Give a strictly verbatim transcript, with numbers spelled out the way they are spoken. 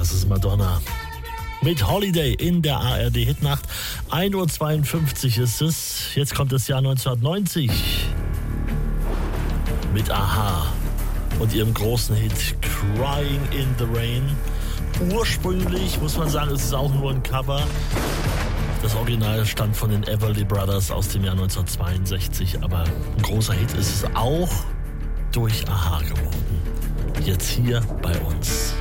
Das ist Madonna. Mit Holiday in der A R D-Hitnacht. ein Uhr zweiundfünfzig ist es. Jetzt kommt das Jahr neunzehnhundertneunzig. Mit Aha und ihrem großen Hit Crying in the Rain. Ursprünglich, muss man sagen, ist es auch nur ein Cover. Das Original stammt von den Everly Brothers aus dem Jahr neunzehnhundertzweiundsechzig. Aber ein großer Hit ist es auch durch Aha geworden. Jetzt hier bei uns.